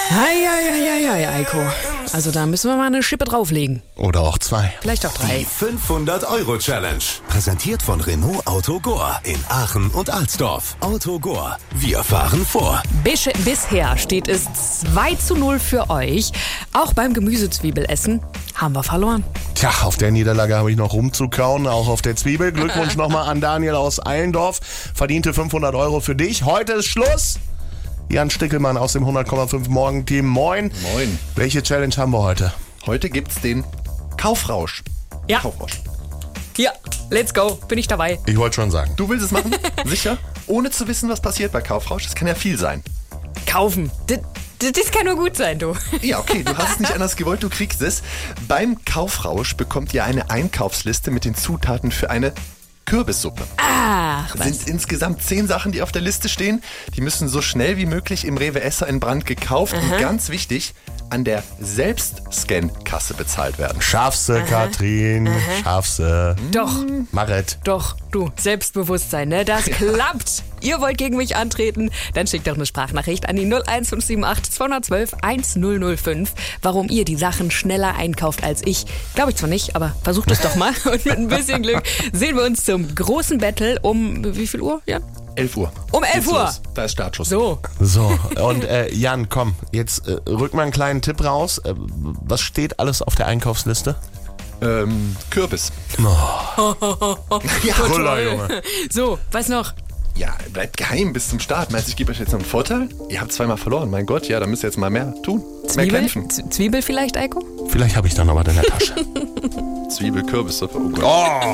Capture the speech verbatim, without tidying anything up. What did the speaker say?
Eieieiei, Eiko. Also da müssen wir mal eine Schippe drauflegen. Oder auch zwei. Vielleicht auch drei. Die fünfhundert-Euro-Challenge. Präsentiert von Renault Autogor in Aachen und Alsdorf. Autogor, wir fahren vor. Bis, bisher steht es zwei zu null für euch. Auch beim Gemüsezwiebelessen haben wir verloren. Tja, auf der Niederlage habe ich noch rumzukauen, auch auf der Zwiebel. Glückwunsch nochmal an Daniel aus Eilendorf. Verdiente fünfhundert Euro für dich. Heute ist Schluss. Jan Stickelmann aus dem hundert Komma fünf Morgenteam. Moin. Moin. Welche Challenge haben wir heute? Heute gibt's den Kaufrausch. Ja. Kaufrausch. Ja, let's go. Bin ich dabei. Ich wollte schon sagen. Du willst es machen? Sicher? Ohne zu wissen, was passiert bei Kaufrausch? Das kann ja viel sein. Kaufen. Das, das kann nur gut sein, du. Ja, okay, du hast es nicht anders gewollt, du kriegst es. Beim Kaufrausch bekommt ihr eine Einkaufsliste mit den Zutaten für eine Kürbissuppe. Ach, Es was? sind insgesamt zehn Sachen, die auf der Liste stehen. Die müssen so schnell wie möglich im Rewe Esser in Brand gekauft und ganz wichtig, an der Selbstscan-Kasse bezahlt werden. Schaffse, Katrin. Schaffse. Doch, Marit. doch, du. Selbstbewusstsein, ne? Das klappt. Ihr wollt gegen mich antreten? Dann schickt doch eine Sprachnachricht an die null eins fünf sieben acht zwei eins zwei eins null null fünf. Warum ihr die Sachen schneller einkauft als ich, glaube ich zwar nicht, aber versucht es doch mal. Und mit ein bisschen Glück sehen wir uns zum großen Battle um wie viel Uhr, Jan? elf Uhr. Um elf Geht's Uhr. los. Da ist Startschuss. So. So, und äh, Jan, komm, jetzt äh, rück mal einen kleinen Tipp raus. Äh, was steht alles auf der Einkaufsliste? Ähm, Kürbis. ja, Brüller, Junge. So, was noch? ja, bleibt geheim bis zum Start. Meinst du, ich gebe euch jetzt noch einen Vorteil? Ihr habt zweimal verloren. Mein Gott, ja, da müsst ihr jetzt mal mehr tun. Mehr Zwiebel? kämpfen. Z- Zwiebel vielleicht, Eiko? Vielleicht habe ich da noch was in der Tasche. Zwiebel, Kürbissuppe. Oh Gott. Oh!